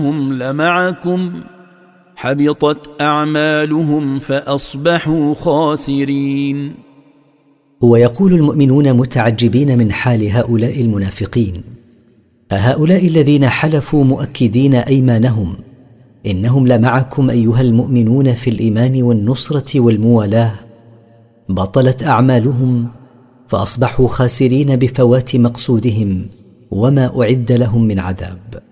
هم لمعكم حبطت أعمالهم فأصبحوا خاسرين. ويقول المؤمنون متعجبين من حال هؤلاء المنافقين: أهؤلاء الذين حلفوا مؤكدين أيمانهم إنهم لمعكم أيها المؤمنون في الإيمان والنصرة والموالاة بطلت أعمالهم فأصبحوا خاسرين بفوات مقصودهم وما أعد لهم من عذاب.